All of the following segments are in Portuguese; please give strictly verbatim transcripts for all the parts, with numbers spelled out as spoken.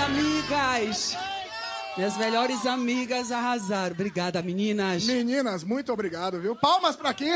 amigas. Minhas melhores amigas arrasaram. Obrigada, meninas. Meninas, muito obrigado, viu? Palmas pra aqui.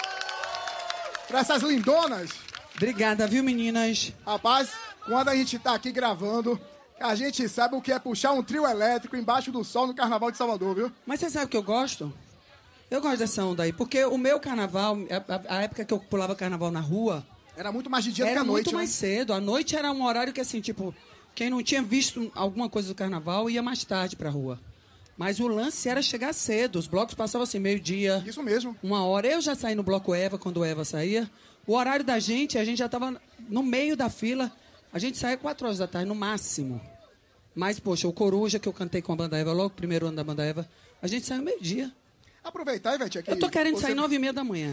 Pra essas lindonas. Obrigada, viu, meninas? Rapaz, quando a gente tá aqui gravando, a gente sabe o que é puxar um trio elétrico embaixo do sol no Carnaval de Salvador, viu? Mas você sabe o que eu gosto? Eu gosto dessa onda aí, porque o meu carnaval, a, a época que eu pulava carnaval na rua... Era muito mais de dia do que Era à noite, muito mais né? cedo. A noite era um horário que, assim, tipo... Quem não tinha visto alguma coisa do carnaval ia mais tarde pra rua. Mas o lance era chegar cedo. Os blocos passavam assim, meio-dia. Isso mesmo. Uma hora. Eu já saí no bloco Eva, quando o Eva saía. O horário da gente, a gente já tava no meio da fila. A gente saía quatro horas da tarde, no máximo. Mas, poxa, o Coruja, que eu cantei com a Banda Eva, logo o primeiro ano da Banda Eva, a gente saiu meio-dia. Aproveitar, Ivete, aqui... Eu tô querendo você... sair nove e meia da manhã.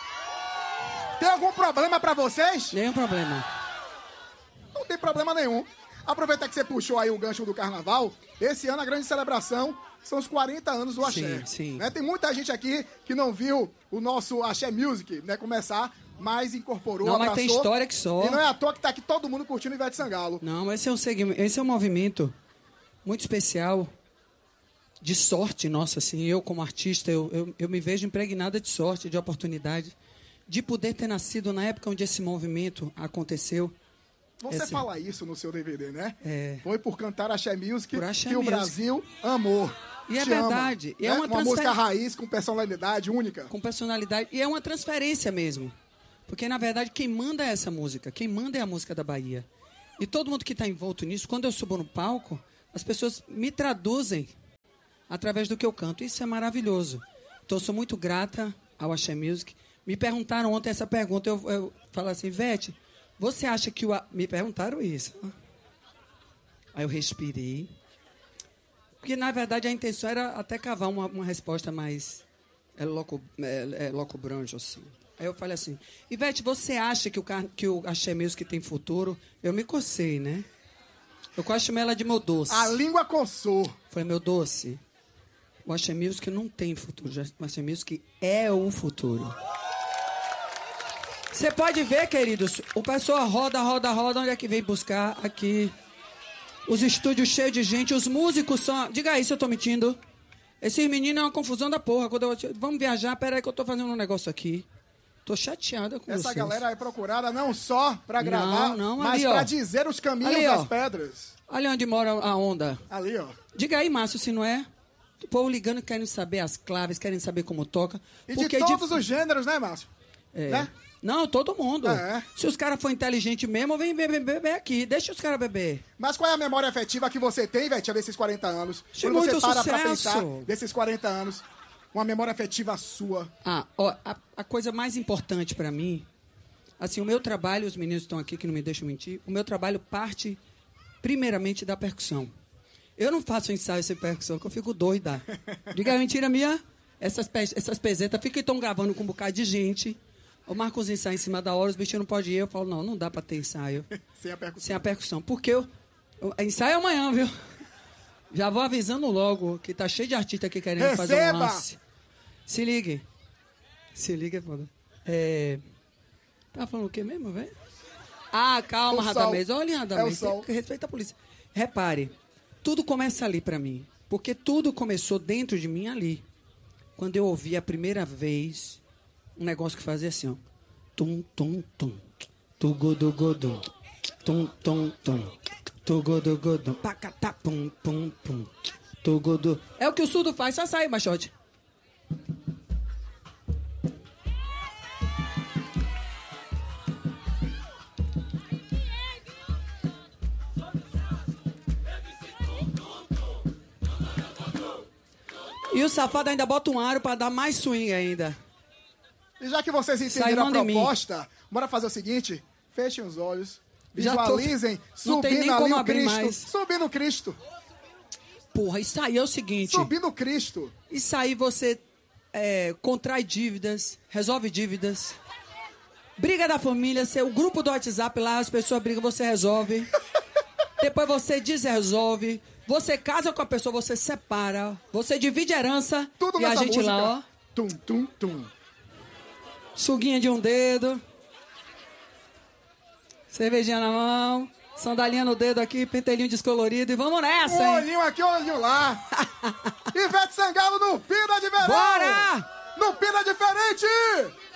Tem algum problema pra vocês? Nenhum problema. Não tem problema nenhum. Aproveitar que você puxou aí o gancho do carnaval, esse ano a grande celebração são os quarenta anos do Axé. Sim, sim. Né? Tem muita gente aqui que não viu o nosso Axé Music, né, começar, mas incorporou, Não, abraçou. mas tem história que só. E não é à toa que tá aqui todo mundo curtindo Ivete Sangalo. Não, esse é um segmento, esse é um movimento muito especial, de sorte, nossa, assim, eu como artista, eu, eu, eu me vejo impregnada de sorte, de oportunidade, de poder ter nascido na época onde esse movimento aconteceu. Você Esse... fala isso no seu D V D, né? É. Foi por cantar Axé Music Por Axé que o Music. Brasil amou. E é Te verdade. Ama, E é né? uma uma transfer... música raiz com personalidade única. Com personalidade. E é uma transferência mesmo. Porque, na verdade, quem manda é essa música. Quem manda é a música da Bahia. E todo mundo que está envolto nisso, quando eu subo no palco, as pessoas me traduzem através do que eu canto. Isso é maravilhoso. Então, eu sou muito grata ao Axé Music. Me perguntaram ontem essa pergunta. Eu, eu falo assim, Vete, você acha que o... A... Me perguntaram isso. Aí eu respirei. Porque, na verdade, a intenção era até cavar uma, uma resposta mais... É loco, é, é loco branco, assim. Aí eu falei assim, Ivete, você acha que o, que o Axé Music tem futuro? Eu me cocei, né? Eu quase chamei ela de meu doce. A língua coçou. Falei, meu doce, o Axé Music não tem futuro. O Axé Music é o futuro. Você pode ver, queridos, o pessoal roda, roda, roda, onde é que vem buscar? Aqui. Os estúdios cheios de gente, os músicos são... Diga aí se eu tô mentindo. Esses meninos é uma confusão da porra. Quando eu... Vamos viajar, peraí que eu tô fazendo um negócio aqui. Tô chateada com Essa vocês. galera é procurada não só pra gravar, Não, não, mas ali, pra ó. dizer os caminhos Ali, das ó. pedras. Olha onde mora a onda. Ali, ó. Diga aí, Márcio, se não é. O povo ligando, querendo saber as claves, querem saber como toca. E porque de todos de... os gêneros, né, Márcio? É. Né? Não, todo mundo. É. Se os caras forem inteligentes mesmo, vem beber, beber aqui. Deixa os caras beber. Mas qual é a memória afetiva que você tem, Vete, desses quarenta anos? De Quando você muito para pra sucesso. pensar desses quarenta anos, uma memória afetiva sua. Ah, ó, a, a coisa mais importante pra mim, assim, o meu trabalho, os meninos estão aqui que não me deixam mentir, o meu trabalho parte primeiramente da percussão. Eu não faço ensaio sem percussão, que eu fico doida. Diga, mentira minha? Essas, pe essas pesetas ficam então gravando com um bocado de gente. Eu marco os ensaios em cima da hora, os bichinhos não podem ir. Eu falo, não, não dá pra ter ensaio Sem a percussão. sem a percussão. Porque eu, eu, ensaio amanhã, viu? Já vou avisando logo, que tá cheio de artista aqui querendo Receba! fazer um lance. Se ligue. Se ligue, é foda. É... Tá falando o quê mesmo, velho? Ah, calma, O sol. Radamés. Olha, É o Radamés. sol. Respeita a polícia. Repare, tudo começa ali pra mim. Porque tudo começou dentro de mim ali. Quando eu ouvi a primeira vez um negócio que fazia assim, ó. Tum, tum, tum. Tugodogudum. Tum, tum, tum. Tugodogudum. Pacatá, pum, pum, pum. Tugodu. É o que o surdo faz. Só sai, machote. E o safado ainda bota um aro pra dar mais swing ainda. E já que vocês Sai, entenderam a manda em mim. proposta, bora fazer o seguinte: fechem os olhos, Já tô- visualizem Não tem nem subindo ali como o abrir Cristo. mais. Subindo o Cristo. Porra, isso aí é o seguinte. Subindo o Cristo. Isso aí você é, contrai dívidas, resolve dívidas. Briga da família, você, o grupo do WhatsApp lá, as pessoas brigam, você resolve. Depois você desresolve. Você casa com a pessoa, você separa. Você divide herança. Tudo e a nessa gente música. lá, ó. Tum, tum, tum. Suguinha de um dedo. Cervejinha na mão. Sandalinha no dedo aqui, pentelinho descolorido e vamos nessa, Um hein? olhinho aqui, um olhinho lá. Ivete Sangalo no Pina de Verão. Bora! No Pina Diferente.